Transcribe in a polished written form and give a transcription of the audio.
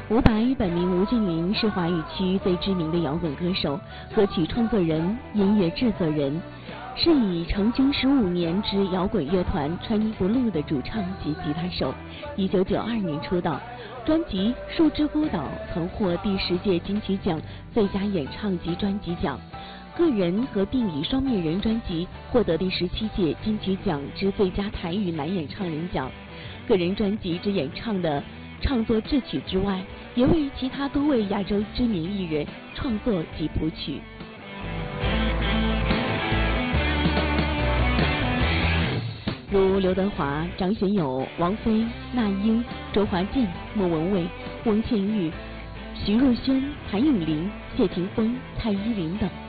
伍佰本名吴俊霖，是华语区最知名的摇滚歌手、歌曲创作人、音乐制作人，是以成军15年之摇滚乐团川音 blue 的主唱及吉他手。1992年出道，专辑《树之孤岛》曾获第10届金曲奖最佳演唱及专辑奖，个人合并以双面人专辑获得第17届金曲奖之最佳台语男演唱人奖。个人专辑之演唱的创作制曲之外，也为其他多位亚洲知名艺人创作及谱曲。如刘德华、张学友、王菲、那英、周华健、莫文蔚、翁倩玉、徐若瑄、谭咏麟、谢霆锋、蔡依林等。